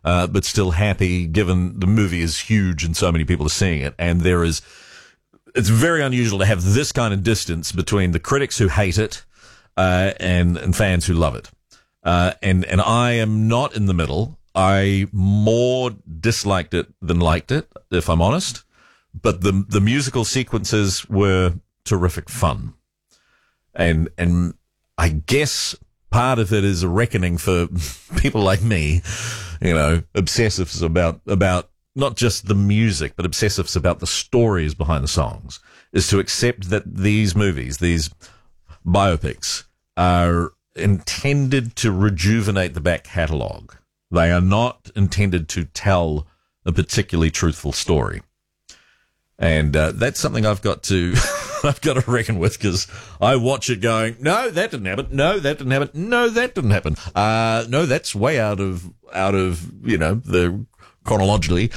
but still happy given the movie is huge and so many people are seeing it. And it's very unusual to have this kind of distance between the critics who hate it, and fans who love it. And I am not in the middle. I more disliked it than liked it, if I'm honest. But the musical sequences were terrific fun. And I guess part of it is a reckoning for people like me, obsessives about not just the music, but obsessives about the stories behind the songs, is to accept that these movies, these biopics, are intended to rejuvenate the back catalogue. They are not intended to tell a particularly truthful story. And that's something I've got to reckon with, because I watch it going, no, that didn't happen. No, that didn't happen. No, that didn't happen. No, that's way out of the chronology.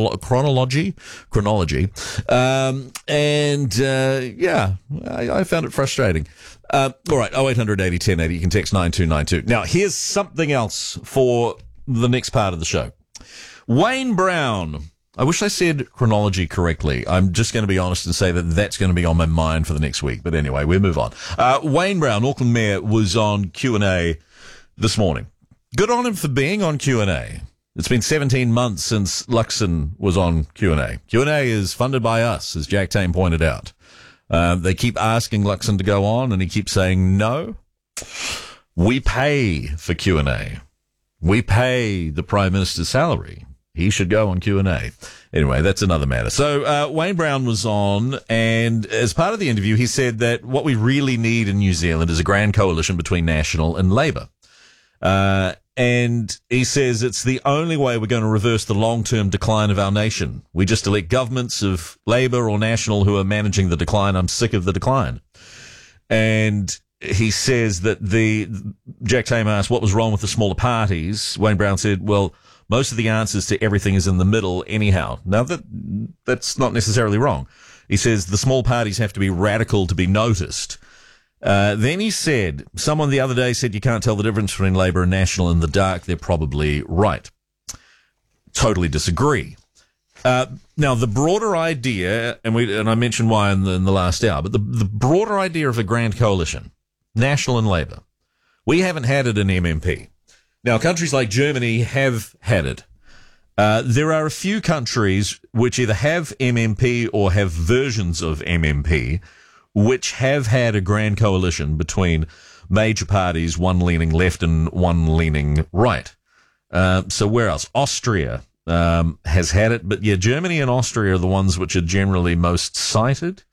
I found it frustrating. All right, 0800 80 1080. You can text 9292. Now, here's something else for the next part of the show. Wayne Brown. I wish I said chronology correctly. I'm just going to be honest and say that that's going to be on my mind for the next week. But anyway, we'll move on. Wayne Brown, Auckland Mayor, was on Q&A this morning. Good on him for being on Q&A. It's been 17 months since Luxon was on Q&A. Q&A is funded by us, as Jack Tame pointed out. They keep asking Luxon to go on, and he keeps saying no. We pay for Q&A. We pay the Prime Minister's salary. He should go on Q&A. Anyway, that's another matter. So Wayne Brown was on, and as part of the interview, he said that what we really need in New Zealand is a grand coalition between National and Labour. And he says it's the only way we're going to reverse the long-term decline of our nation. We just elect governments of Labour or National who are managing the decline. I'm sick of the decline. And he says that Jack Tame asked what was wrong with the smaller parties. Wayne Brown said, well, most of the answers to everything is in the middle anyhow. Now, that's not necessarily wrong. He says the small parties have to be radical to be noticed. Then he said, someone the other day said you can't tell the difference between Labour and National in the dark. They're probably right. Totally disagree. Now, the broader idea, and I mentioned why in the last hour, but the broader idea of a grand coalition, National and Labour, we haven't had it in MMP. Now, countries like Germany have had it. There are a few countries which either have MMP or have versions of MMP, which have had a grand coalition between major parties, one leaning left and one leaning right. So where else? Austria has had it, but yeah, Germany and Austria are the ones which are generally most cited.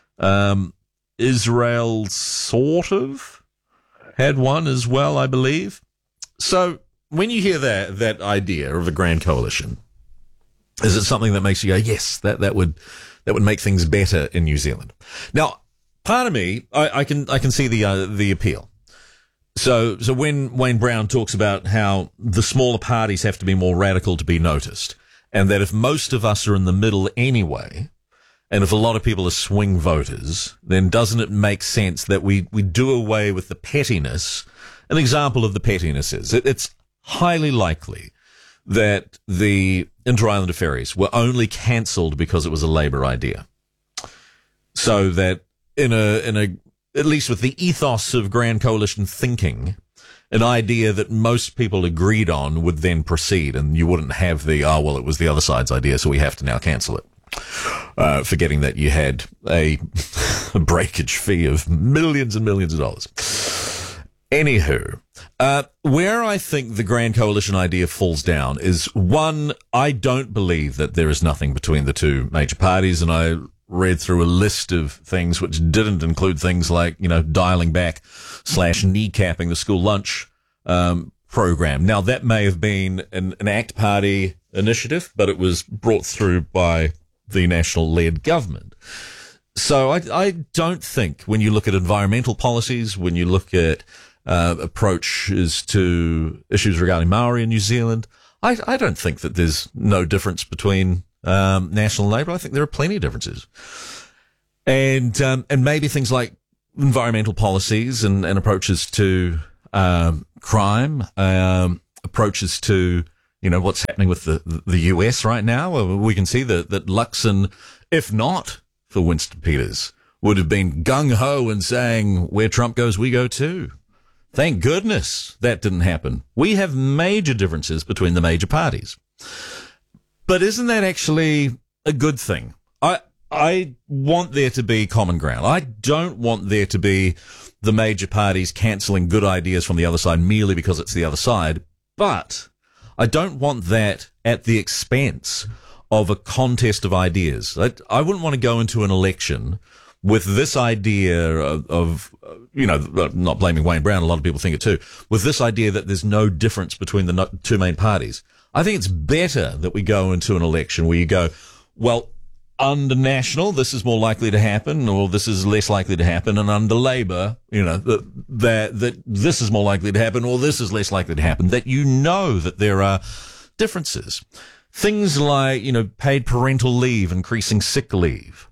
Israel sort of had one as well, I believe. So when you hear that idea of a grand coalition, is it something that makes you go, yes, that would make things better in New Zealand? Now, part of me, I can see the appeal. So when Wayne Brown talks about how the smaller parties have to be more radical to be noticed, and that if most of us are in the middle anyway, and if a lot of people are swing voters, then doesn't it make sense that we do away with the pettiness? An example of the pettiness is it's highly likely that the Inter-Islander ferries were only cancelled because it was a Labour idea. So that in a at least with the ethos of grand coalition thinking, an idea that most people agreed on would then proceed, and you wouldn't have it was the other side's idea, so we have to now cancel it. Forgetting that you had a breakage fee of millions and millions of dollars. Anywho, where I think the grand coalition idea falls down is, one, I don't believe that there is nothing between the two major parties, and I read through a list of things which didn't include things like, dialing back / kneecapping the school lunch program. Now, that may have been an ACT Party initiative, but it was brought through by the National-led government. So I don't think, when you look at environmental policies, when you look at approaches to issues regarding Maori in New Zealand, I don't think that there's no difference between National and Labour. I think there are plenty of differences. And maybe things like environmental policies and approaches to crime, approaches to what's happening with the US right now. We can see that Luxon, if not for Winston Peters, would have been gung-ho and saying, where Trump goes, we go too. Thank goodness that didn't happen. We have major differences between the major parties. But isn't that actually a good thing? I want there to be common ground. I don't want there to be the major parties cancelling good ideas from the other side merely because it's the other side. But I don't want that at the expense of a contest of ideas. I wouldn't want to go into an election with this idea of not blaming Wayne Brown, a lot of people think it too, with this idea that there's no difference between the two main parties. I think it's better that we go into an election where you go, well, under National, this is more likely to happen, or this is less likely to happen, and under Labour, that this is more likely to happen, or this is less likely to happen, that that there are differences. Things like, paid parental leave, increasing sick leave,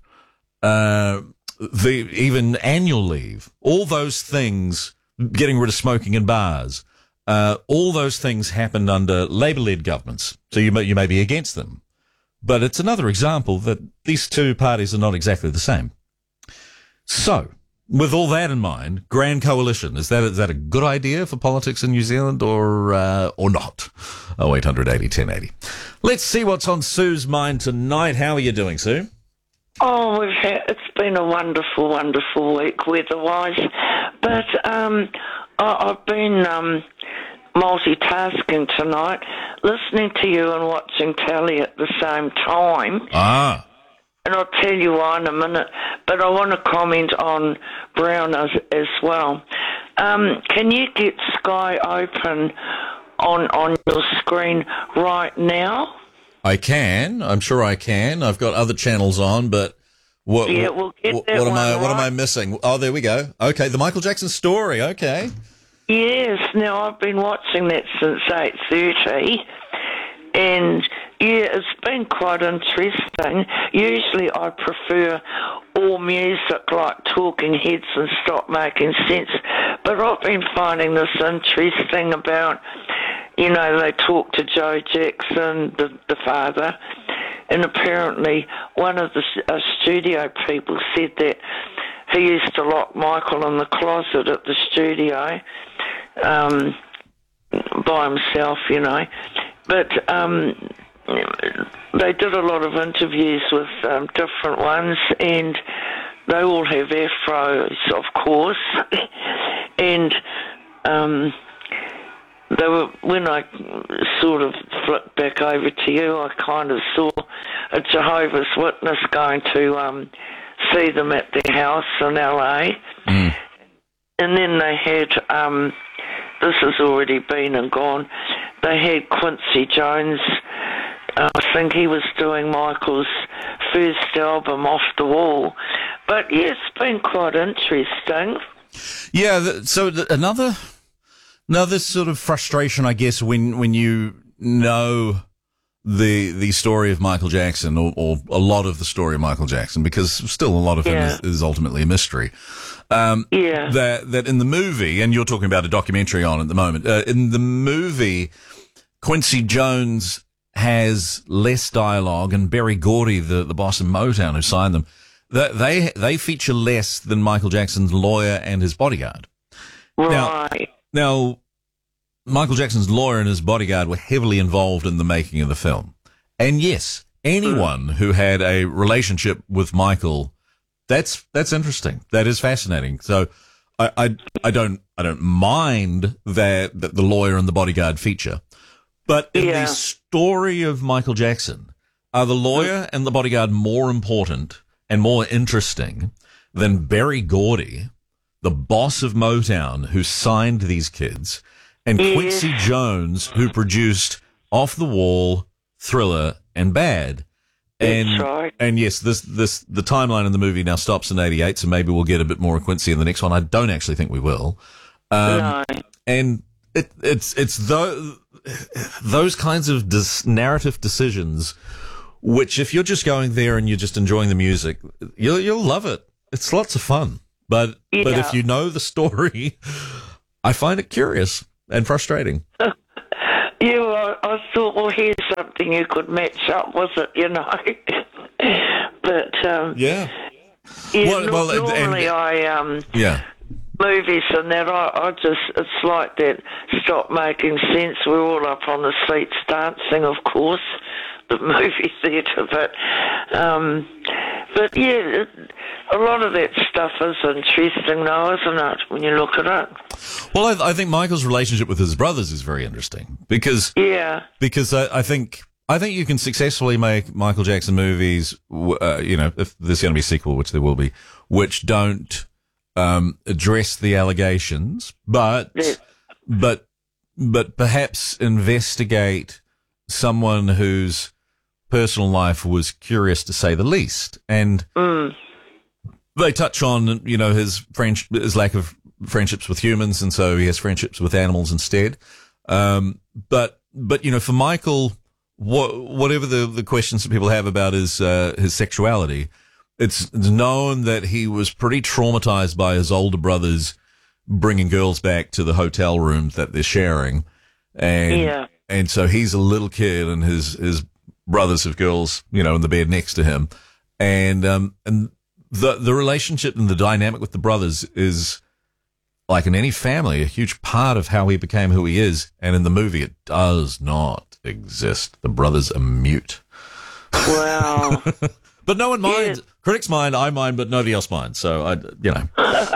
even annual leave, all those things, getting rid of smoking in bars, all those things happened under Labour-led governments, so you may be against them. But it's another example that these two parties are not exactly the same. So, with all that in mind, Grand Coalition, is that a good idea for politics in New Zealand or not? 0800 80 1080. Let's see what's on Sue's mind tonight. How are you doing, Sue? Oh, it's been a wonderful, wonderful week weather-wise. But I've been multitasking tonight, listening to you and watching telly at the same time. Ah. And I'll tell you why in a minute. But I want to comment on Brown as well. Can you get Sky open on your screen right now? I can. I'm sure I can. I've got other channels on, but what am I missing? Oh, there we go. Okay, the Michael Jackson story. Okay. Yes. Now I've been watching that since 8:30, and it's been quite interesting. Usually I prefer all music like Talking Heads and Stop Making Sense, but I've been finding this interesting about, they talk to Joe Jackson, the father, and apparently one of the studio people said that he used to lock Michael in the closet at the studio by himself, But they did a lot of interviews with different ones, and they all have afros, of course. And when I sort of flipped back over to you, I kind of saw a Jehovah's Witness going to see them at their house in LA. Mm. And then they had, this has already been and gone, they had Quincy Jones. I think he was doing Michael's first album, Off the Wall. But yeah, it's been quite interesting. Yeah, so another sort of frustration, I guess, when you know the story of Michael Jackson, or a lot of the story of Michael Jackson, because still a lot of it is ultimately a mystery. That in the movie, and you're talking about a documentary on at the moment, in the movie, Quincy Jones has less dialogue, and Berry Gordy, the boss in Motown who signed them, they feature less than Michael Jackson's lawyer and his bodyguard. Right. Now, Michael Jackson's lawyer and his bodyguard were heavily involved in the making of the film. And yes, anyone who had a relationship with Michael, that's interesting. That is fascinating. So I don't mind that the lawyer and the bodyguard feature. But in the story of Michael Jackson, are the lawyer and the bodyguard more important and more interesting than Berry Gordy, the boss of Motown who signed these kids, and Quincy Jones, who produced Off the Wall, Thriller, and Bad? That's right. And yes, the timeline in the movie now stops in 88, so maybe we'll get a bit more of Quincy in the next one. I don't actually think we will. No. And it's those kinds of narrative decisions, which if you're just going there and you're just enjoying the music, you'll love it. It's lots of fun. But if you know the story, I find it curious and frustrating. Yeah, well, I thought, well, here's something you could match up with it, you know. But, Yeah. yeah, Well, normally yeah. movies and that, I just, it's like that stop making sense. We're all up on the seats dancing, of course, the movie theatre, but yeah, a lot of that stuff is interesting though, isn't it, when you look at it? Well, I think Michael's relationship with his brothers is very interesting because I think you can successfully make Michael Jackson movies, if there's going to be a sequel, which there will be, which don't address the allegations, but perhaps investigate someone whose personal life was curious to say the least, and they touch on his lack of friendships with humans, and so he has friendships with animals instead. But for Michael, whatever the questions that people have about his sexuality, it's known that he was pretty traumatized by his older brothers bringing girls back to the hotel room that they're sharing, and so he's a little kid, and his brothers have girls, in the bed next to him, and the relationship and the dynamic with the brothers is, like in any family, a huge part of how he became who he is. And in the movie, it does not exist. The brothers are mute. Wow. But no one minds. Yeah. Critics mind, I mind, but nobody else minds. So, Yeah,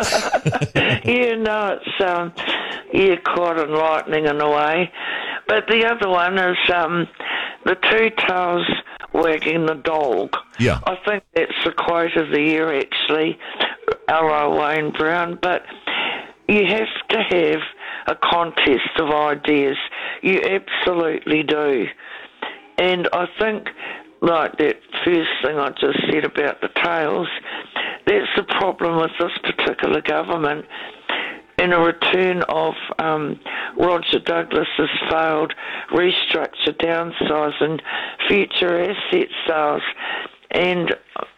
no, it's, quite enlightening in a way. But the other one is the two tails wagging the dog. Yeah. I think that's the quote of the year, actually, L.O. Wayne Brown. But you have to have a contest of ideas. You absolutely do. And I think, like that first thing I just said about the tails, that's the problem with this particular government. In a return of Roger Douglas's failed restructure, downsizing, future asset sales, and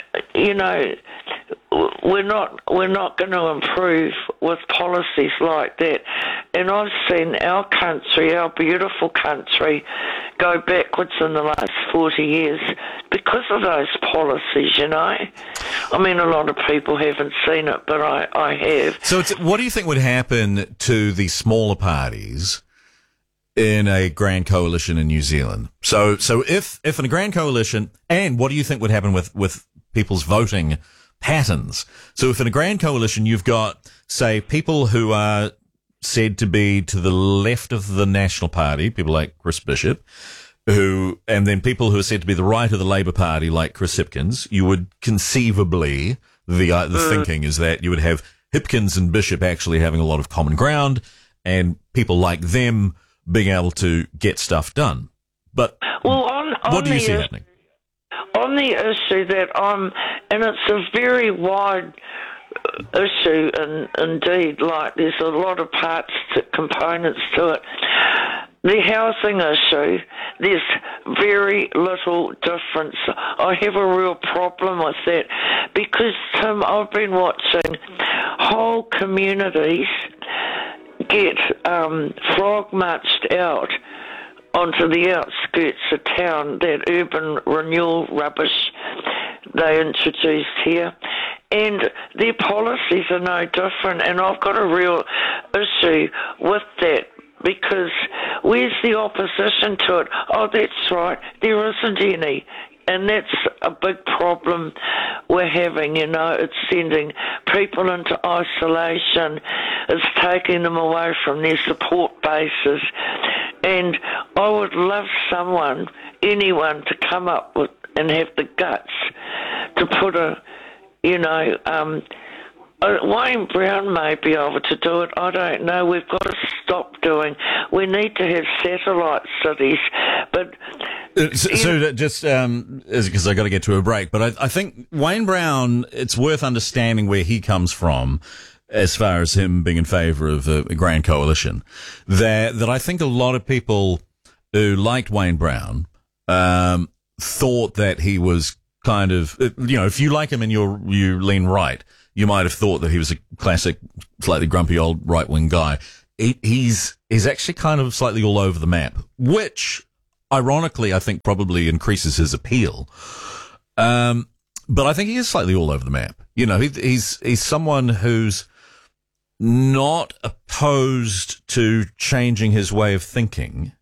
we're not going to improve with policies like that. And I've seen our country, our beautiful country, go backwards in the last 40 years because of those policies, I mean, a lot of people haven't seen it, but I have. So what do you think would happen to the smaller parties in a grand coalition in New Zealand? So if in a grand coalition, and what do you think would happen with people's voting patterns? So if in a grand coalition you've got, say, people who are said to be to the left of the National Party, people like Chris Bishop, and then people who are said to be the right of the Labour Party, like Chris Hipkins, you would conceivably, the thinking is that you would have Hipkins and Bishop actually having a lot of common ground, and people like them being able to get stuff done. But what do you see happening? On the issue that and it's a very wide issue, and indeed, like there's a lot of components to it. The housing issue, there's very little difference. I have a real problem with that because, Tim, I've been watching whole communities get frog marched out onto the outskirts of town, that urban renewal rubbish they introduced here. And their policies are no different, and I've got a real issue with that because where's the opposition to it? Oh, that's right, there isn't any. And that's a big problem we're having, It's sending people into isolation. It's taking them away from their support bases. And I would love anyone to come up with and have the guts to put Wayne Brown may be able to do it. I don't know. We've got to stop doing. We need to have satellite cities. But just because I got to get to a break, but I think Wayne Brown, it's worth understanding where he comes from as far as him being in favour of a grand coalition. That I think a lot of people who liked Wayne Brown thought that he was kind of, if you like him and you lean right, you might have thought that he was a classic, slightly grumpy old right-wing guy. he's actually kind of slightly all over the map, which ironically I think probably increases his appeal. But I think he is slightly all over the map. You know, he's someone who's not opposed to changing his way of thinking,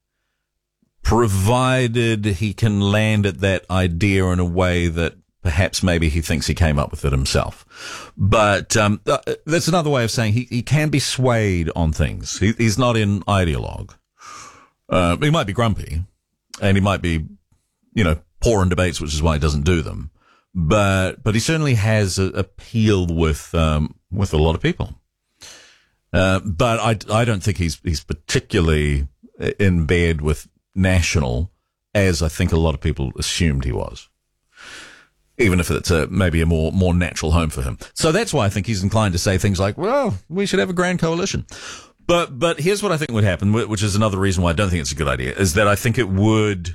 provided he can land at that idea in a way that perhaps maybe he thinks he came up with it himself. But that's another way of saying he can be swayed on things. He's not an ideologue. He might be grumpy, and he might be, you know, poor in debates, which is why he doesn't do them. But he certainly has appeal with a lot of people. But I don't think he's particularly in bed with National, as I think a lot of people assumed he was, even if it's maybe a more natural home for him. So that's why I think he's inclined to say things like, well, we should have a grand coalition. But here's what I think would happen, which is another reason why I don't think it's a good idea, is that I think it would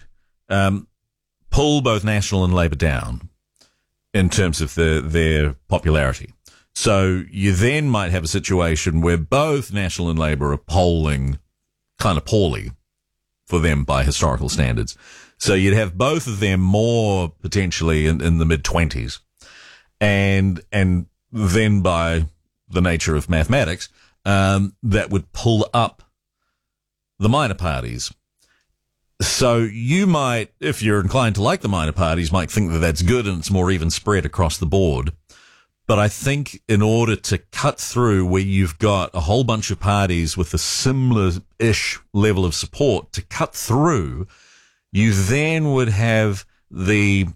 pull both National and Labour down in terms of their popularity. So you then might have a situation where both National and Labour are polling kind of poorly for them by historical standards. So you'd have both of them more potentially in the mid-20s. And then by the nature of mathematics, that would pull up the minor parties. So you might, if you're inclined to like the minor parties, might think that that's good and it's more even spread across the board. But I think in order to cut through where you've got a whole bunch of parties with a similar-ish level of support to cut through, you then would have the,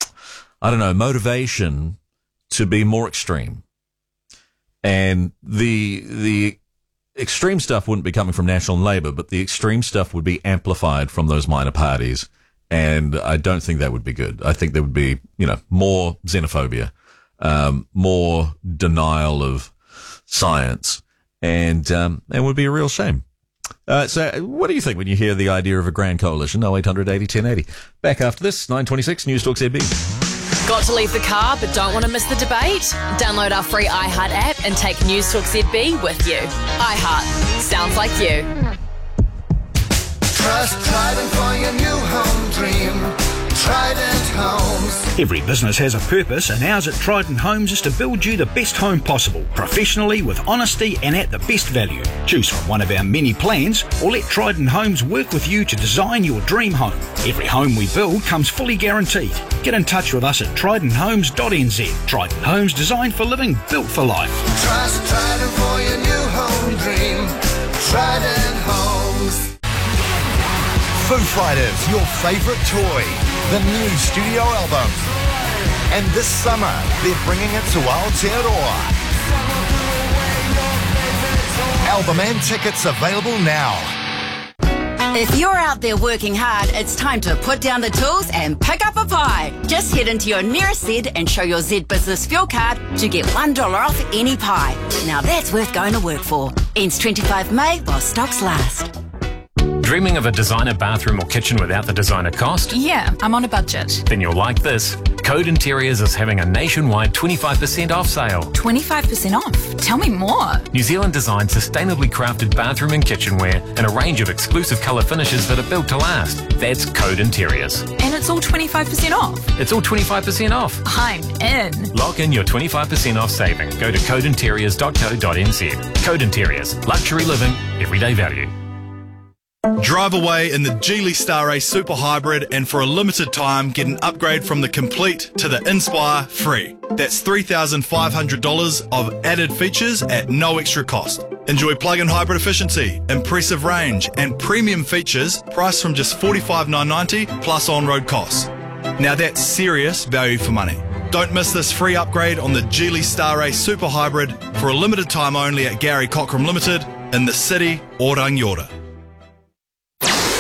motivation to be more extreme. And the extreme stuff wouldn't be coming from National and Labour, but the extreme stuff would be amplified from those minor parties. And I don't think that would be good. I think there would be, more xenophobia, more denial of science, and would be a real shame. So what do you think when you hear the idea of a grand coalition? 0800 80 1080. Back after this, 9:26, News Talk ZB. Got to leave the car but don't want to miss the debate? Download our free iHeart app and take News Talk ZB with you. iHeart. Sounds like you. Trust Trident for your new home dream. Trident Homes. Every business has a purpose, and ours at Trident Homes is to build you the best home possible, professionally, with honesty and at the best value. Choose from one of our many plans, or let Trident Homes work with you to design your dream home. Every home we build comes fully guaranteed. Get in touch with us at tridenthomes.nz. Trident Homes, designed for living, built for life. Trust Trident for your new home dream. Trident Homes. Foo Fighters, your favourite toy. The new studio album. And this summer, they're bringing it to Aotearoa. Album and tickets available now. If you're out there working hard, it's time to put down the tools and pick up a pie. Just head into your nearest Zed and show your Zed Business Fuel Card to get $1 off any pie. Now that's worth going to work for. Ends 25 May while stocks last. Dreaming of a designer bathroom or kitchen without the designer cost? Yeah, I'm on a budget. Then you'll like this. Code Interiors is having a nationwide 25% off sale. 25% off? Tell me more. New Zealand designed sustainably crafted bathroom and kitchenware in a range of exclusive colour finishes that are built to last. That's Code Interiors. And it's all 25% off? It's all 25% off. I'm in. Lock in your 25% off saving. Go to codeinteriors.co.nz. Code Interiors. Luxury living. Everyday value. Drive away in the Geely Star Race Super Hybrid, and for a limited time get an upgrade from the Complete to the Inspire free. That's $3,500 of added features at no extra cost. Enjoy plug-in hybrid efficiency, impressive range and premium features priced from just $45,990 plus on-road costs. Now that's serious value for money. Don't miss this free upgrade on the Geely Star Race Super Hybrid for a limited time only at Gary Cockram Limited in the city or Rangiora. The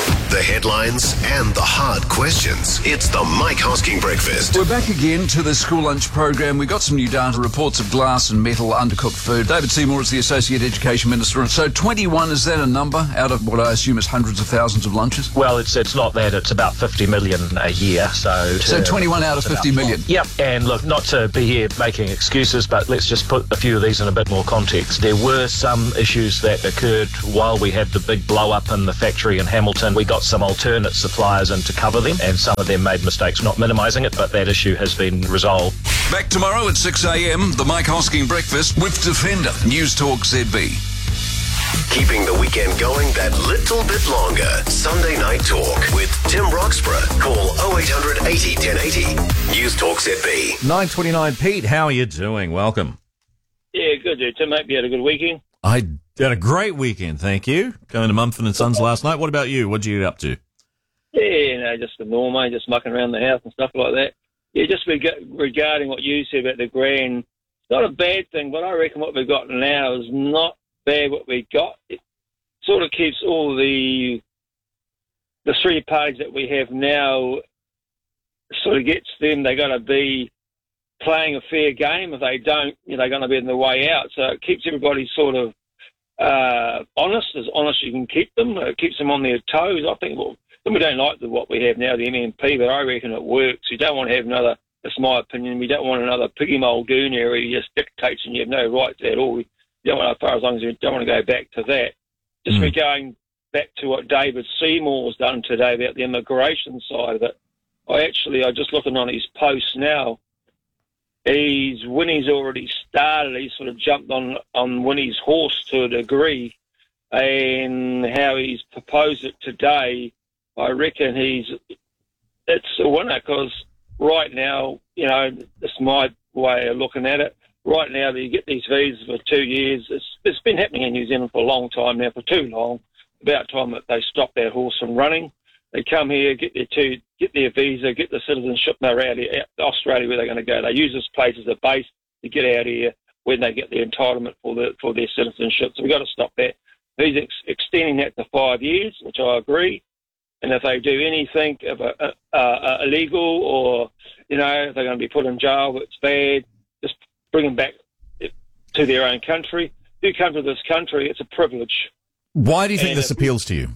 headlines and the hard questions. It's the Mike Hosking Breakfast. We're back again to the school lunch program. We got some new data, reports of glass and metal, undercooked food. David Seymour is the Associate Education Minister. So 21, is that a number out of what I assume is hundreds of thousands of lunches? Well, it's not that. It's about 50 million a year. So 21 out of 50 million? Yep. And look, not to be here making excuses, but let's just put a few of these in a bit more context. There were some issues that occurred while we had the big blow-up in the factory in Hamilton. We got some alternate suppliers in to cover them, and some of them made mistakes, not minimising it, but that issue has been resolved. Back tomorrow at 6 a.m, the Mike Hosking Breakfast with Defender, News Talk ZB. Keeping the weekend going that little bit longer. Sunday Night Talk with Tim Roxburgh. Call 0800 80 1080. News Talk ZB. 9:29, Pete, how are you doing? Welcome. Yeah, good, dude. Tim, hope you had a good weekend. I had a great weekend, thank you. Going to Mumford and Sons last night. What about you? What did you get up to? Yeah, just the normal, just mucking around the house and stuff like that. Yeah, just regarding what you said about the grand, it's not a bad thing, but I reckon what we've got now is not bad what we got. It sort of keeps all the three parties that we have now, sort of gets them, they're going to be playing a fair game. If they don't, they're going to be in the way out. So it keeps everybody sort of honest as you can keep them. It keeps them on their toes. I think, we don't like what we have now, the MMP, but I reckon it works. You don't want to have another, that's my opinion, we don't want another piggy Muldoon where he just dictates and you have no rights at all. You don't want, as long as you don't want to go back to that. Just we're going back to what David Seymour's done today about the immigration side of it. I just looking on his post now, Winnie's already started. He sort of jumped on Winnie's horse to a degree, and how he's proposed it today, I reckon it's a winner, because right now, it's my way of looking at it. Right now, you get these visas for 2 years. It's been happening in New Zealand for a long time now, for too long. About time that they stop that horse from running. They come here, get their visa, get the citizenship, and they're out here, out Australia, where they're going to go. They use this place as a base to get out here when they get their entitlement for their citizenship. So we've got to stop that. He's extending that to 5 years, which I agree. And if they do anything of illegal, or they're going to be put in jail, it's bad. Just bring them back to their own country. If you come to this country, it's a privilege. Why do you think this appeals to you?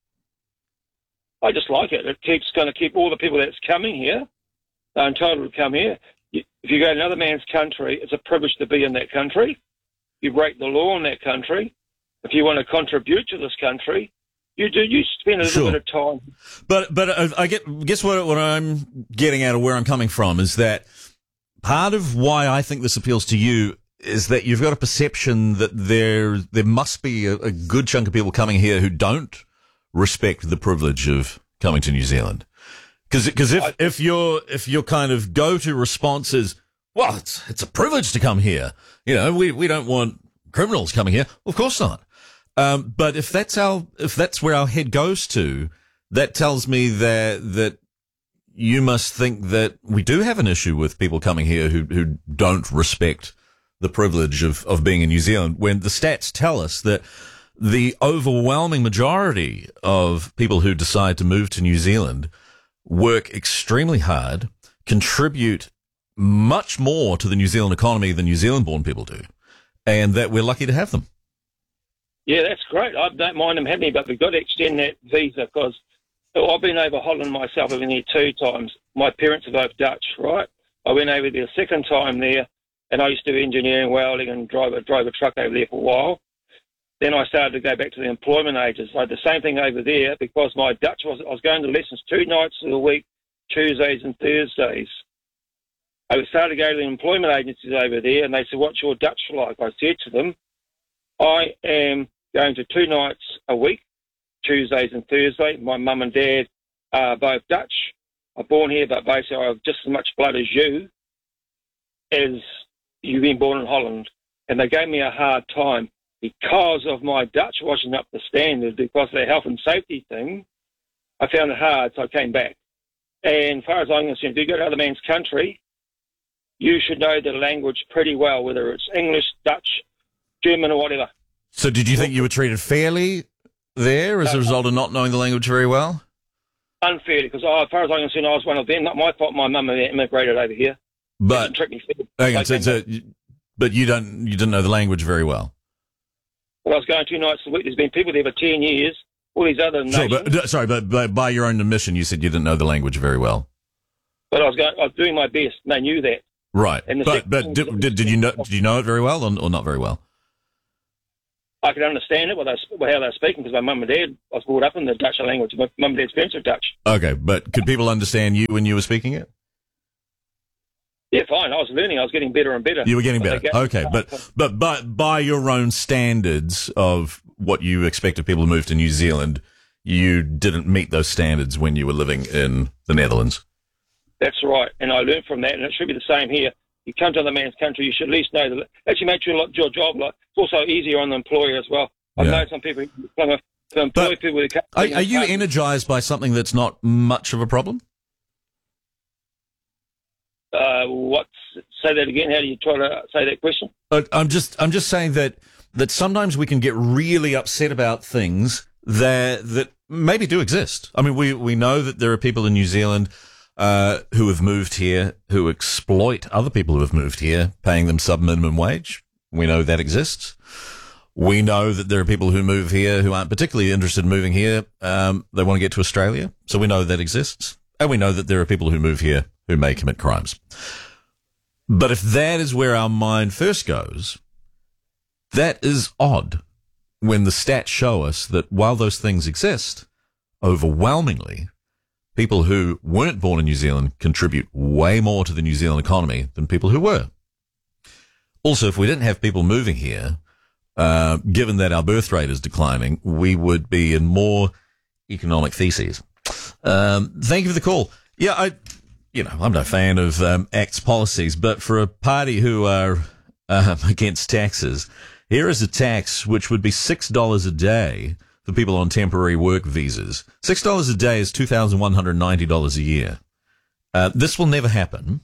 I just like it. It's going to keep all the people that's coming here, they're entitled to come here. If you go to another man's country, it's a privilege to be in that country. You break the law in that country. If you want to contribute to this country, you do. You spend a little bit of time. But I guess what I'm getting at, or where I'm coming from, is that part of why I think this appeals to you is that you've got a perception that there must be a good chunk of people coming here who don't respect the privilege of coming to New Zealand. Because if your kind of go-to response is, well, it's a privilege to come here. We don't want criminals coming here. Well, of course not. But if that's where our head goes to, that tells me that you must think that we do have an issue with people coming here who don't respect the privilege of being in New Zealand, when the stats tell us that the overwhelming majority of people who decide to move to New Zealand work extremely hard, contribute much more to the New Zealand economy than New Zealand-born people do, and that we're lucky to have them. Yeah, that's great. I don't mind them having me, but we've got to extend that visa, because I've been over Holland myself. I've been here 2 times. My parents are both Dutch, right? I went over there a second time there, and I used to do engineering, welding, and drove a truck over there for a while. Then I started to go back to the employment agents. I had the same thing over there, because my Dutch I was going to lessons 2 nights of the week, Tuesdays and Thursdays. I started to go to the employment agencies over there, and they said, "What's your Dutch like?" I said to them, "I am going to 2 nights a week, Tuesdays and Thursdays. My mum and dad are both Dutch. I'm born here, but basically I have just as much blood as you've been born in Holland." And they gave me a hard time because of my Dutch wasn't up to standard, because of the health and safety thing. I found it hard, so I came back. And as far as I'm concerned, if you go to another man's country, you should know the language pretty well, whether it's English, Dutch, German, or whatever. So did you think you were treated fairly there as a result of not knowing the language very well? unfair because, as far as I'm concerned, I was one of them. Not my fault. My mum immigrated over here. But hang on, but you didn't know the language very well. Well, I was going 2 nights a week. There's been people there for 10 years. All these other nations. But by your own admission, you said you didn't know the language very well. But I was doing my best. And they knew that. Right. But did you know it very well or not very well? I could understand it, how they're speaking, because my mum and dad, I was brought up in the Dutch language. My mum and dad's parents are Dutch. Okay, but could people understand you when you were speaking it? Yeah, fine. I was learning. I was getting better and better. You were getting better. Okay, but by your own standards of what you expect of people who move to New Zealand, you didn't meet those standards when you were living in the Netherlands. That's right, and I learned from that, and it should be the same here. You come to the man's country, you should at least know that. Actually, makes your job it's also easier on the employer as well. I've known some people to employ people who can't. Are you energised by something that's not much of a problem? Say that again. How do you try to say that question? I'm just saying that sometimes we can get really upset about things that maybe do exist. I mean, we know that there are people in New Zealand who have moved here, who exploit other people who have moved here, paying them sub-minimum wage. We know that exists. We know that there are people who move here who aren't particularly interested in moving here. They want to get to Australia. So we know that exists. And we know that there are people who move here who may commit crimes. But if that is where our mind first goes, that is odd when the stats show us that while those things exist, overwhelmingly, people who weren't born in New Zealand contribute way more to the New Zealand economy than people who were. Also, if we didn't have people moving here, given that our birth rate is declining, we would be in more economic theses. Thank you for the call. Yeah, I'm no fan of ACT's policies, but for a party who are against taxes, here is a tax which would be $6 a day for people on temporary work visas. $6 a day is $2,190 a year. This will never happen.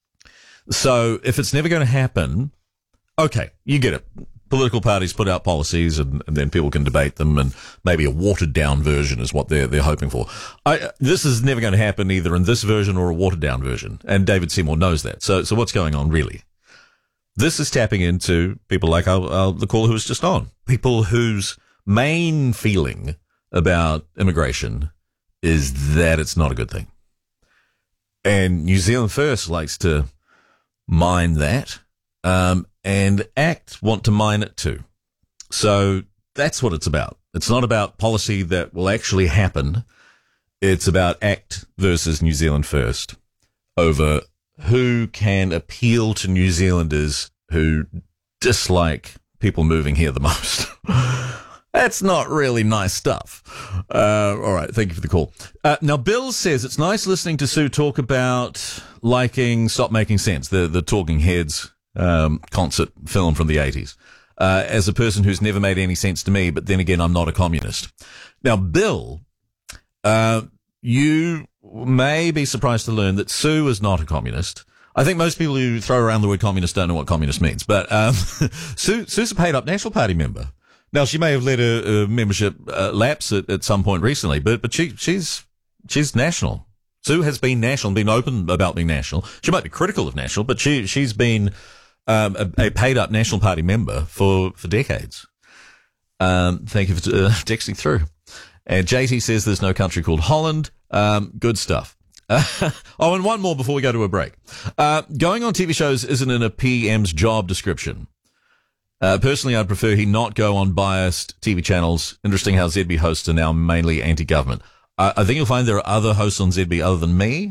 So if it's never going to happen, okay, you get it. Political parties put out policies and then people can debate them, and maybe a watered down version is what they're hoping for. This is never going to happen either in this version or a watered down version. And David Seymour knows that. So what's going on really? This is tapping into people like the caller who was just on. People whose main feeling about immigration is that it's not a good thing. And New Zealand First likes to mine that. And ACT want to mine it too. So that's what it's about. It's not about policy that will actually happen. It's about ACT versus New Zealand First over who can appeal to New Zealanders who dislike people moving here the most. That's not really nice stuff. All right. Thank you for the call. Now, Bill says it's nice listening to Sue talk about liking Stop Making Sense, the Talking Heads concert film from the 80s, as a person who's never made any sense to me, but then again, I'm not a communist. Now, Bill, you may be surprised to learn that Sue is not a communist. I think most people who throw around the word communist don't know what communist means, but Sue's a paid-up National Party member. Now, she may have let her membership lapse at some point recently, but she's national. Sue has been national and been open about being national. She might be critical of national, but she's been a paid-up National Party member for decades. Thank you for texting through. And JT says there's no country called Holland. Good stuff. And one more before we go to a break. Going on TV shows isn't in a PM's job description. Personally, I'd prefer he not go on biased TV channels. Interesting how ZB hosts are now mainly anti-government. I think you'll find there are other hosts on ZB other than me,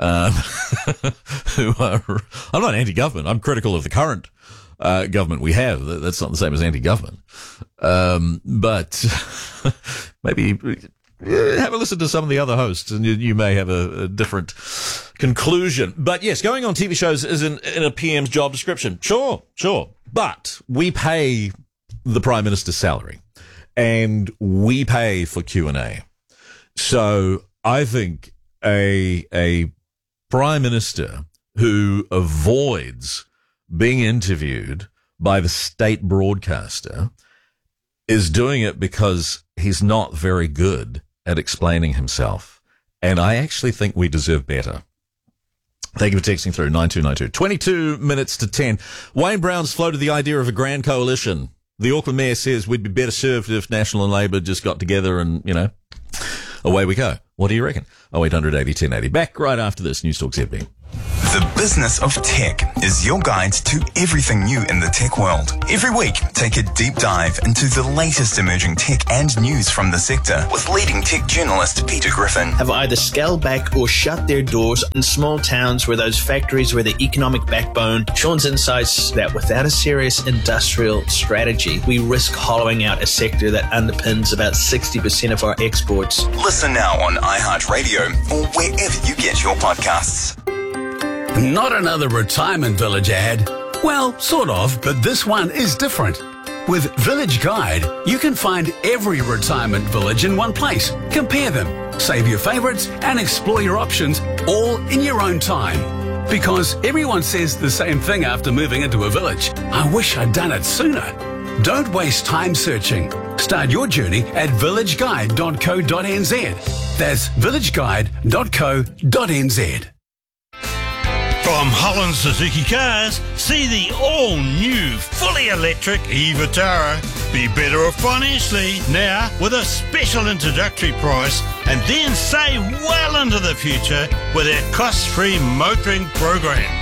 who are, I'm not anti-government. I'm critical of the current, government we have. That's not the same as anti-government. But maybe have a listen to some of the other hosts and you may have a different conclusion. But yes, going on TV shows isn't in a PM's job description. Sure. But we pay the Prime Minister's salary and we pay for Q&A. So I think a Prime Minister who avoids being interviewed by the state broadcaster is doing it because he's not very good at explaining himself. And I actually think we deserve better. Thank you for texting through 9292. 22 minutes to 10. Wayne Brown's floated the idea of a grand coalition. The Auckland Mayor says we'd be better served if National and Labour just got together and, away we go. What do you reckon? 0800 80 1080. Back right after this. News Talk ZB. The Business of Tech is your guide to everything new in the tech world. Every week, take a deep dive into the latest emerging tech and news from the sector with leading tech journalist Peter Griffin. Have either scaled back or shut their doors in small towns where those factories were the economic backbone. Sean's insights that without a serious industrial strategy, we risk hollowing out a sector that underpins about 60% of our exports. Listen now on iHeartRadio or wherever you get your podcasts. Not another retirement village ad. Well, sort of, but this one is different. With Village Guide, you can find every retirement village in one place. Compare them, save your favourites, and explore your options all in your own time. Because everyone says the same thing after moving into a village. I wish I'd done it sooner. Don't waste time searching. Start your journey at villageguide.co.nz. That's villageguide.co.nz. From Holland Suzuki Cars, see the all-new, fully electric e-Vitara. Be better off financially now with a special introductory price and then save well into the future with our cost-free motoring program.